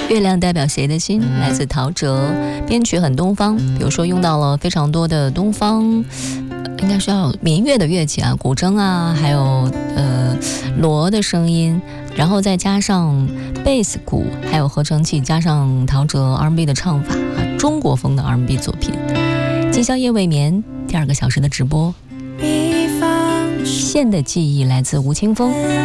月亮代表谁的心？来自陶喆，编曲很东方，比如说用到了非常多的东方，应该是要民乐的乐器啊，古筝啊，还有锣的声音，然后再加上贝斯鼓，还有合成器，加上陶喆 R&B 的唱法啊，中国风的 R&B 作品。今宵夜未眠，第2个小时的直播。线的记忆来自吴青峰。